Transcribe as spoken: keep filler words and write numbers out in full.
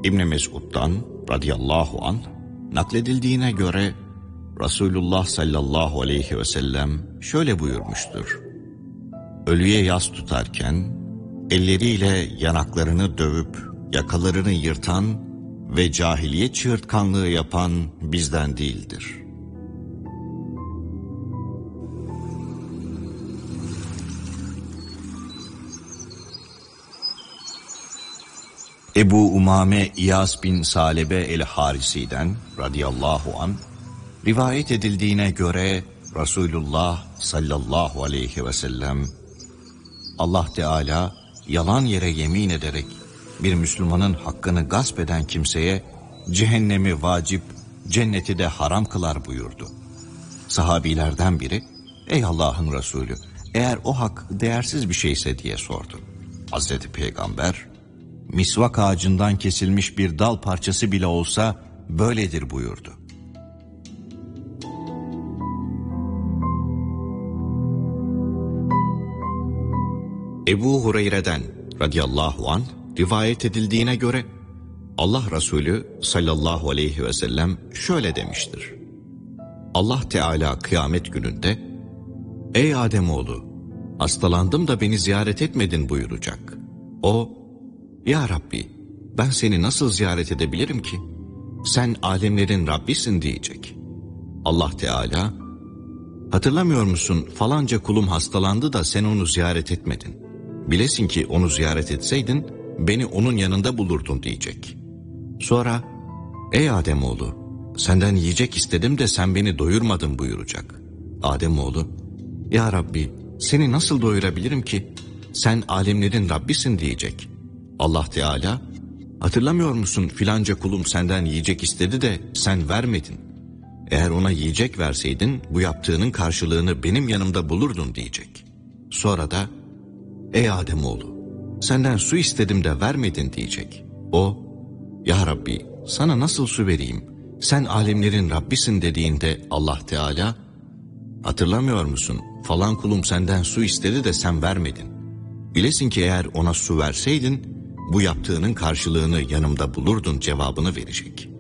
İbn Mesud'dan radıyallahu anh nakledildiğine göre Resulullah sallallahu aleyhi ve sellem şöyle buyurmuştur: ölüye yas tutarken elleriyle yanaklarını dövüp yakalarını yırtan ve cahiliye çığırtkanlığı yapan bizden değildir. Ebu Umame İyas bin Salebe el-Harisi'den radıyallahu anh rivayet edildiğine göre Resulullah sallallahu aleyhi ve sellem, Allah Teala yalan yere yemin ederek bir Müslümanın hakkını gasp eden kimseye cehennemi vacip, cenneti de haram kılar buyurdu. Sahabilerden biri, ey Allah'ın Resulü, eğer o hak değersiz bir şeyse diye sordu. Hazreti Peygamber, misvak ağacından kesilmiş bir dal parçası bile olsa böyledir buyurdu. Ebu Hureyre'den radıyallahu anh rivayet edildiğine göre Allah Resulü sallallahu aleyhi ve sellem şöyle demiştir: Allah Teala kıyamet gününde, ey Ademoğlu, hastalandım da beni ziyaret etmedin buyuracak. O, ya Rabbi, ben seni nasıl ziyaret edebilirim ki? Sen alemlerin Rabbisin diyecek. Allah Teala, hatırlamıyor musun falanca kulum hastalandı da sen onu ziyaret etmedin. Bilesin ki onu ziyaret etseydin beni onun yanında bulurdun diyecek. Sonra, ey Ademoğlu, senden yiyecek istedim de sen beni doyurmadın buyuracak. Ademoğlu, ya Rabbi, seni nasıl doyurabilirim ki? Sen alemlerin Rabbisin diyecek. Allah Teala, hatırlamıyor musun filanca kulum senden yiyecek istedi de sen vermedin. Eğer ona yiyecek verseydin bu yaptığının karşılığını benim yanımda bulurdun diyecek. Sonra da, ey Ademoğlu, senden su istedim de vermedin diyecek. O, ya Rabbi, sana nasıl su vereyim? Sen alemlerin Rabbisin dediğinde Allah Teala, hatırlamıyor musun? Falan kulum senden su istedi de sen vermedin. Bilesin ki eğer ona su verseydin, bu yaptığının karşılığını yanımda bulurdun cevabını verecek.